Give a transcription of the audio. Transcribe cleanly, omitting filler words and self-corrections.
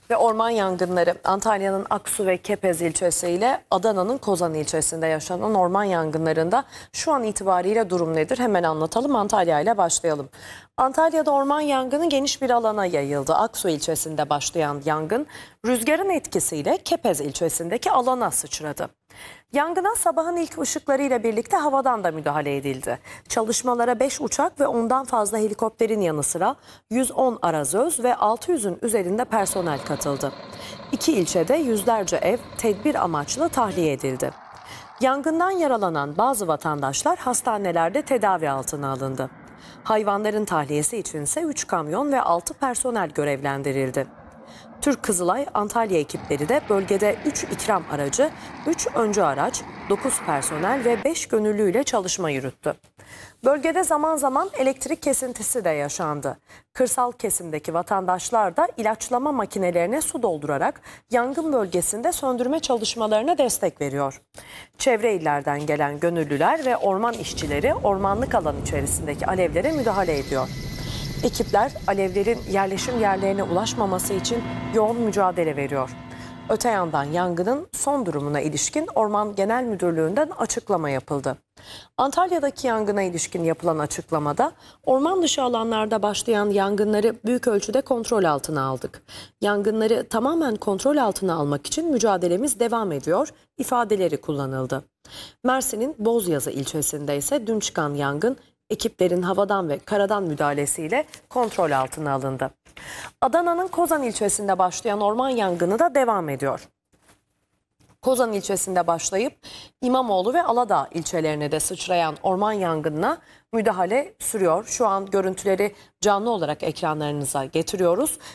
Ve orman yangınları Antalya'nın Aksu ve Kepez ilçesi ile Adana'nın Kozan ilçesinde yaşanan orman yangınlarında şu an itibariyle durum nedir? Hemen anlatalım. Antalya ile başlayalım. Antalya'da orman yangını geniş bir alana yayıldı. Aksu ilçesinde başlayan yangın rüzgarın etkisiyle Kepez ilçesindeki alana sıçradı. Yangına sabahın ilk ışıklarıyla birlikte havadan da müdahale edildi. Çalışmalara 5 uçak ve ondan fazla helikopterin yanı sıra 110 arazöz ve 600'ün üzerinde personel katıldı. İki ilçede yüzlerce ev tedbir amaçlı tahliye edildi. Yangından yaralanan bazı vatandaşlar hastanelerde tedavi altına alındı. Hayvanların tahliyesi içinse 3 kamyon ve 6 personel görevlendirildi. Türk Kızılay Antalya ekipleri de bölgede 3 ikram aracı, 3 öncü araç, 9 personel ve 5 gönüllüyle çalışma yürüttü. Bölgede zaman zaman elektrik kesintisi de yaşandı. Kırsal kesimdeki vatandaşlar da ilaçlama makinelerine su doldurarak yangın bölgesinde söndürme çalışmalarına destek veriyor. Çevre illerden gelen gönüllüler ve orman işçileri ormanlık alan içerisindeki alevlere müdahale ediyor. Ekipler alevlerin yerleşim yerlerine ulaşmaması için yoğun mücadele veriyor. Öte yandan yangının son durumuna ilişkin Orman Genel Müdürlüğü'nden açıklama yapıldı. Antalya'daki yangına ilişkin yapılan açıklamada orman dışı alanlarda başlayan yangınları büyük ölçüde kontrol altına aldık. Yangınları tamamen kontrol altına almak için mücadelemiz devam ediyor ifadeleri kullanıldı. Mersin'in Bozyazı ilçesinde ise dün çıkan yangın ekiplerin havadan ve karadan müdahalesiyle kontrol altına alındı. Adana'nın Kozan ilçesinde başlayan orman yangını da devam ediyor. Kozan ilçesinde başlayıp İmamoğlu ve Aladağ ilçelerine de sıçrayan orman yangınına müdahale sürüyor. Şu an görüntüleri canlı olarak ekranlarınıza getiriyoruz.